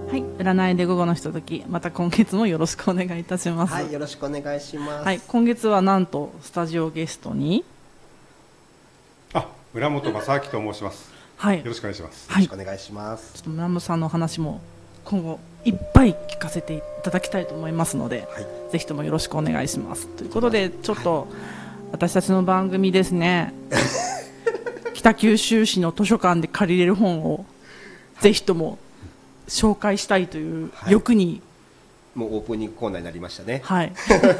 はい、占いで午後のひととき、また今月もよろしくお願いいたします。 はい、よろしくお願いします。 はい、今月はなんとスタジオゲストに村本正明と申します。 はい、 よろしくお願いします。 よろしくお願いします。 ちょっと村本さんのお話も今後いっぱい聞かせていただきたいと思いますので、 はい、 ぜひともよろしくお願いします。ということでちょっと、私たちの番組ですね北九州市の図書館で借りれる本をぜひとも紹介したいという欲に、 もうオープニングコーナーになりましたね。 はい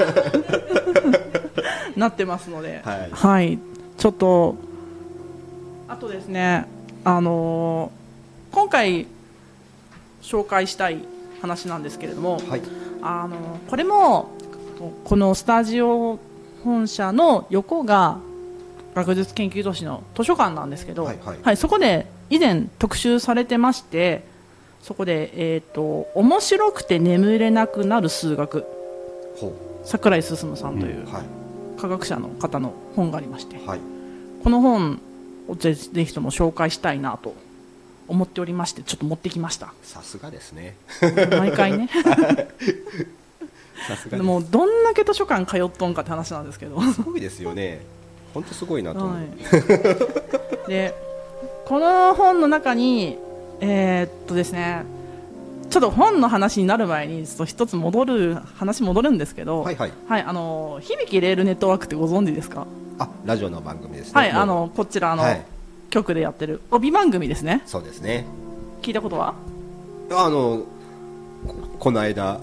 なってますので、 はいはい、ちょっとあとですね、今回紹介したい話なんですけれども、 はい、 これもこのスタジオ本社の横が学術研究都市の図書館なんですけど、はい、そこで以前特集されてまして、そこで、面白くて眠れなくなる数学、櫻井進さんという科学者の方の本がありまして、はい、この本をぜひとも紹介したいなと思っておりまして、ちょっと持ってきました。 さすがですね毎回ねさすがです。 もうどんだけ図書館通っとんかって話なんですけど、 すごいですよね。本当すごいなと思う、 はい、でこの本の中にですね、ちょっと本の話になる前にちょっと一つ話戻るんですけど、はい、はい、響きレールネットワークってご存知ですか？ ラジオの番組ですね。 はい、こちら局でやってる帯番組ですね。 そうですね。 聞いたことは？ この間